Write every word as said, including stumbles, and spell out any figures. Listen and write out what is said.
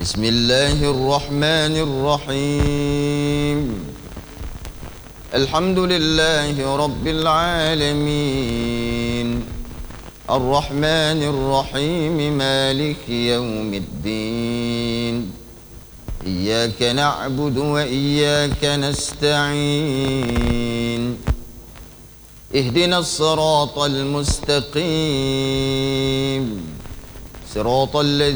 بسم الله الرحمن الرحيم. الحمد لله رب العالمين، الرحمن الرحيم، مالك يوم الدين. إياك نعبد وإياك نستعين. اهدنا الصراط المستقيم، صراط الذين